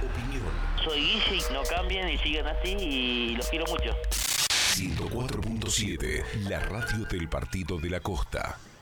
opinión. Soy Guille y no cambien y sigan así y los quiero mucho. 104.7, la radio del Partido de la Costa.